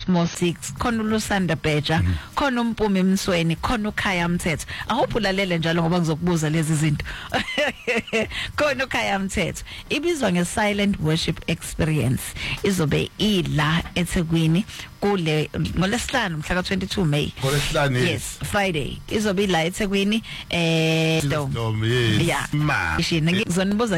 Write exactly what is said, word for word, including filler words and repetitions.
Small Six, khona uLusanda Bheja, khona uMpumi Msweni, khona uKhaya Mthetho. Awuphulalele njalo ngoba ngizokubuza lezi zinto. Khona uKhaya Mthetho. Ibizwa ngeSilent Worship Experience. Izobe ila eThekwini kule ngolesihlanu mhla ka twenty-two May. Ngolesihlanu. Yes, Friday. Izobe ila eThekwini eh Dome. Yes. Yeah. Ma. Ngizonibuza